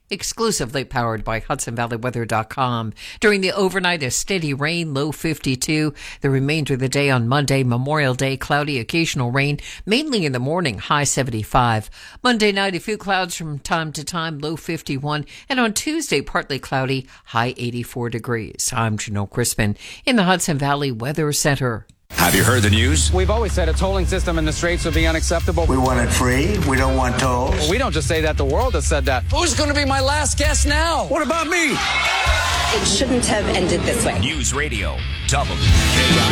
exclusively powered by HudsonValleyWeather.com. During the overnight, a steady rain, low 52. The remainder of the day on Monday, Memorial Day, cloudy, occasional rain, mainly in the morning, high 75. Monday night, a few clouds from time to time, low 51. And on Tuesday, partly cloudy, high 84 degrees. I'm Janelle Crispin in the Hudson Valley Weather Center. Have you heard the news? We've always said a tolling system in the streets would be unacceptable. We want it free. We don't want tolls. Well, we don't just say that. The world has said that. Who's going to be my last guest now? What about me? It shouldn't have ended this way. News Radio WKI.